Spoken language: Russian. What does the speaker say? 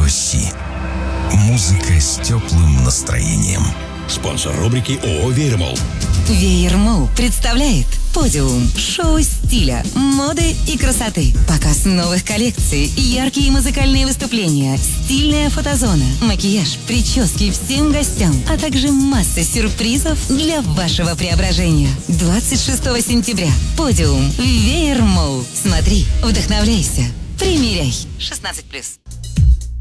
Си. Музыка с теплым настроением. Спонсор рубрики ООО «Веермол». Веермол представляет подиум, шоу стиля, моды и красоты, показ новых коллекций, яркие музыкальные выступления, стильная фотозона, макияж, прически всем гостям, а также масса сюрпризов для вашего преображения. 26 сентября. Подиум. Веермол. Смотри, вдохновляйся, примеряй. 16+.